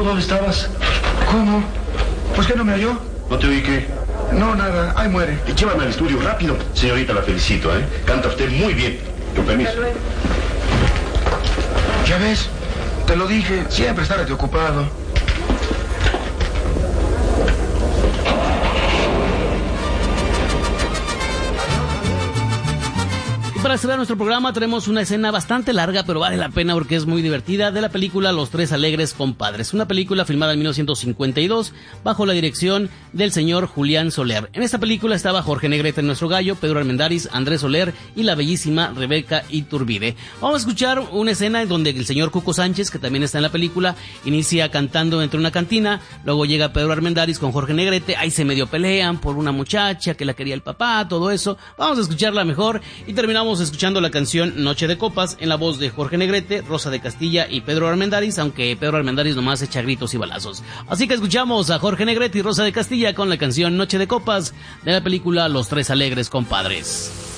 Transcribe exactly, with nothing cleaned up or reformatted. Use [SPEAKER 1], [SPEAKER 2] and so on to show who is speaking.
[SPEAKER 1] dónde estabas?
[SPEAKER 2] ¿Cómo? ¿Pues qué no me oyó?
[SPEAKER 1] ¿No te oí qué?
[SPEAKER 2] No, nada, ahí muere.
[SPEAKER 1] Llévame al estudio, rápido. Señorita, la felicito, ¿eh? Canta usted muy bien. Con permiso.
[SPEAKER 2] Ya ves, te lo dije, siempre estaré ocupado.
[SPEAKER 3] Para cerrar nuestro programa tenemos una escena bastante larga, pero vale la pena porque es muy divertida, de la película Los Tres Alegres Compadres, una película filmada en mil novecientos cincuenta y dos bajo la dirección del señor Julián Soler. En esta película estaba Jorge Negrete, nuestro gallo, Pedro Armendáriz, Andrés Soler y la bellísima Rebeca Iturbide. Vamos a escuchar una escena en donde el señor Cuco Sánchez, que también está en la película, inicia cantando entre una cantina, luego llega Pedro Armendáriz con Jorge Negrete, ahí se medio pelean por una muchacha que la quería el papá, todo eso. Vamos a escucharla mejor y terminamos escuchando la canción Noche de Copas en la voz de Jorge Negrete, Rosa de Castilla y Pedro Armendáriz, aunque Pedro Armendáriz nomás echa gritos y balazos. Así que escuchamos a Jorge Negrete y Rosa de Castilla con la canción Noche de Copas de la película Los Tres Alegres Compadres.